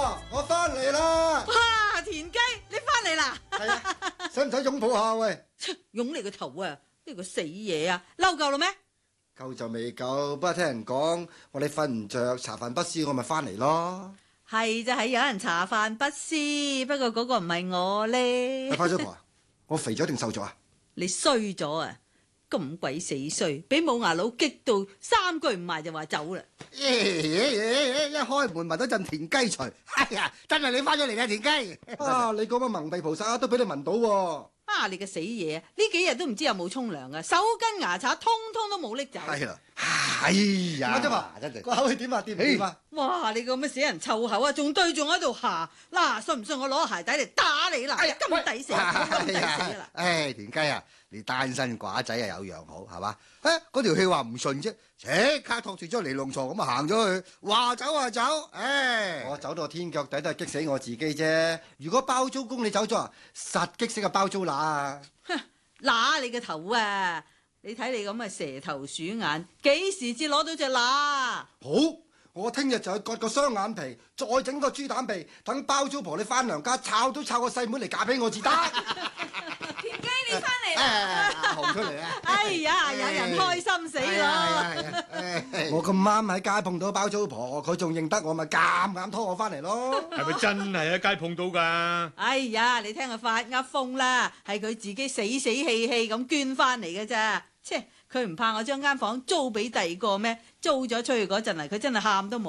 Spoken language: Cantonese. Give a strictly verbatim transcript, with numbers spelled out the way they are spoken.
婆，我翻嚟啦！ 哇，田雞，你翻嚟啦？ 係啊，使唔使擁抱下喂？ 擁你個頭啊！呢個死嘢啊，嬲夠啦咩？ 夠就未夠，不過聽人講我哋瞓唔着，茶飯不思，我咪翻嚟咯。 係就係有人茶飯不思，不過嗰個唔係我咧。 阿花叔婆，我肥咗定瘦咗啊？ 你衰咗啊！咁鬼死衰，俾冇牙佬激到三句唔埋就話走啦！ 一開門聞到陣田雞除，哎呀，真係你翻咗嚟啦，田雞！啊，你嗰個蒙蔽菩薩都俾你聞到喎！ 啊，你個死嘢！呢幾日都唔知有冇沖涼啊，手巾牙刷通通都冇拎走。 係啦，哎呀，花叔婆，真係個口氣點啊？掂唔掂啊？ 哇！你個咁嘅死人臭口啊，仲對住我喺度下嗱，信唔信我攞鞋底嚟打你啦？哎呀，咁抵死，咁抵死啦！ 唉，田雞啊！你單身寡仔啊，有樣好係嘛？誒，嗰條氣話唔順啫，即刻托住咗尼龍床咁啊行咗去，話走就走。誒，我走到天腳底都係激死我自己啫。如果包租公你走咗啊，實激死個包租乸啊！ 哼，乸你個頭啊！你睇你咁嘅蛇頭鼠眼，幾時至攞到隻乸？ 好，我聽日就去割個雙眼皮，再整個豬膽鼻，等包租婆你翻娘家，炒都炒個細妹嚟嫁俾我至得。 田雞你翻嚟啦！ 阿紅出嚟啊！ 哎呀，有人開心死咯！ 我咁啱喺街碰到包租婆，佢仲認得我，咪夾硬拖我翻嚟咯。 係咪真係喺街碰到㗎？ 哎呀，你聽佢發噏風啦，係佢自己死死氣氣咁捐翻嚟嘅咋？切，佢唔怕我將間房租俾第二個咩？租咗出去嗰陣啊，佢真係喊都冇。